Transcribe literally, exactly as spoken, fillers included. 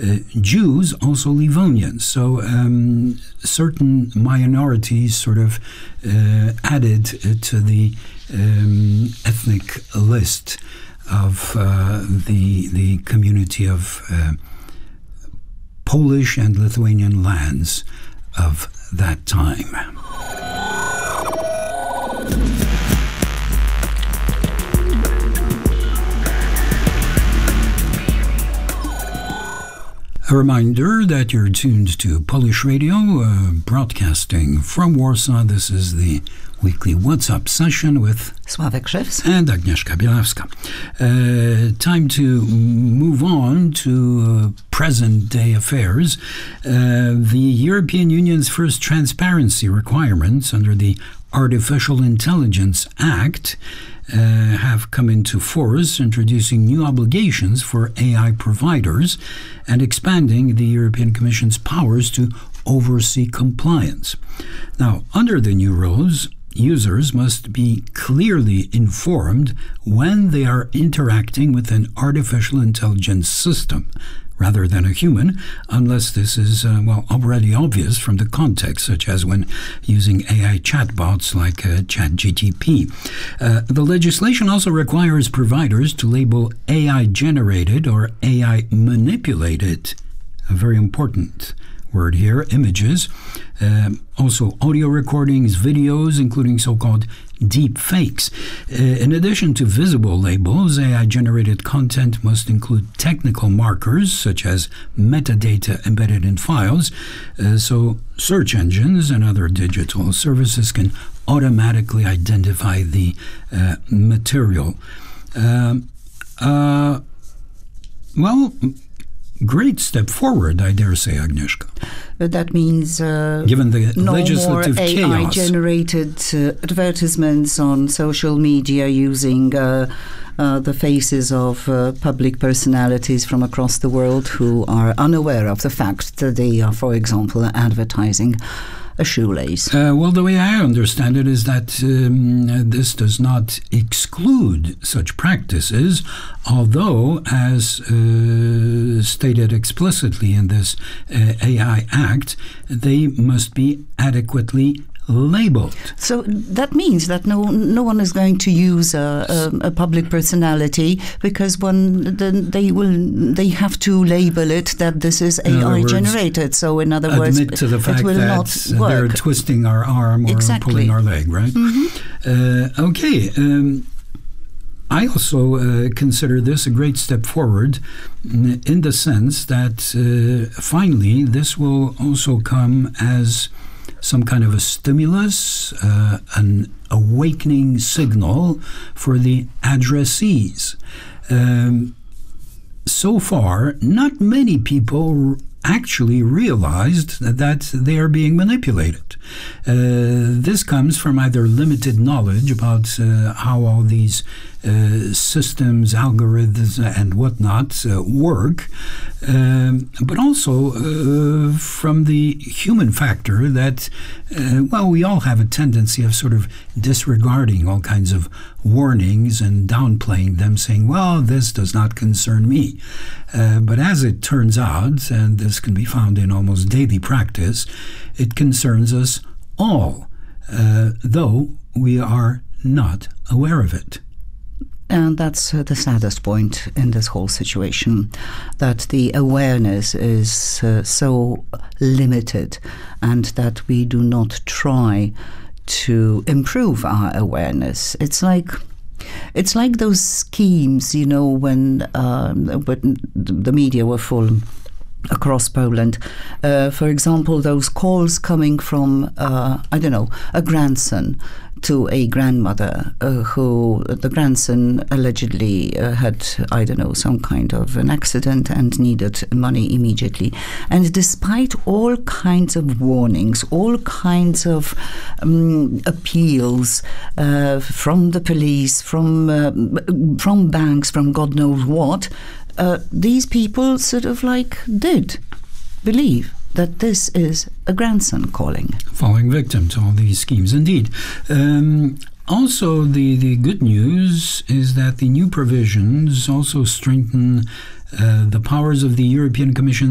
uh, Jews, also Livonians. So um, certain minorities sort of uh, added to the um, ethnic list of uh, the the community of uh, Polish and Lithuanian lands of that time. A reminder that you're tuned to Polish Radio, uh, broadcasting from Warsaw. This is the weekly WhatsApp session with Sławek Krzyws and Agnieszka Bielawska. Uh, time to move on to uh, present-day affairs. Uh, the European Union's first transparency requirements under the Artificial Intelligence Act Uh, have come into force, introducing new obligations for A I providers and expanding the European Commission's powers to oversee compliance. Now, under the new rules, users must be clearly informed when they are interacting with an artificial intelligence system rather than a human, unless this is, uh, well, already obvious from the context, such as when using A I chatbots like uh, ChatGPT. Uh, the legislation also requires providers to label A I-generated or A I-manipulated, a very important word here, images, um, also audio recordings, videos, including so-called deep fakes. Uh, in addition to visible labels, A I-generated content must include technical markers, such as metadata embedded in files, uh, so search engines and other digital services can automatically identify the uh, material. Um, uh, well, great step forward, I dare say, Agnieszka. But that means uh, given the no legislative more chaos. A I-generated uh, advertisements on social media using uh, uh, the faces of uh, public personalities from across the world who are unaware of the fact that they are, for example, advertising a shoelace. Uh, well, the way I understand it is that um, this does not exclude such practices, although, as uh, stated explicitly in this uh, A I Act, they must be adequately labeled. So that means that no no one is going to use a, a, a public personality because one then they will they have to label it that this is A I generated. So in other words, admit to the fact it will that not they're work. twisting our arm or Exactly. pulling our leg, right? Mm-hmm. Uh, okay. Um, I also uh, consider this a great step forward in the sense that uh, finally this will also come as some kind of a stimulus, uh, an awakening signal for the addressees. Um, so far, not many people actually realized that they are being manipulated. Uh, this comes from either limited knowledge about uh, how all these uh, systems, algorithms, and whatnot uh, work, um, but also uh, from the human factor that, uh, well, we all have a tendency of sort of disregarding all kinds of warnings and downplaying them, saying, well, this does not concern me. Uh, but as it turns out, and this can be found in almost daily practice, it concerns us all, uh, though we are not aware of it. And that's uh, the saddest point in this whole situation, that the awareness is uh, so limited and that we do not try to improve our awareness. It's like it's like those schemes, you know, when, um, when the media were full across Poland. Uh, for example, those calls coming from, uh, I don't know, a grandson to a grandmother uh, who, the grandson allegedly uh, had, I don't know, some kind of an accident and needed money immediately. And despite all kinds of warnings, all kinds of um, appeals uh, from the police, from, uh, from banks, from God knows what, uh, these people sort of like did believe that this is a grandson calling. Falling victim to all these schemes, indeed. Um, also, the, the good news is that the new provisions also strengthen uh, the powers of the European Commission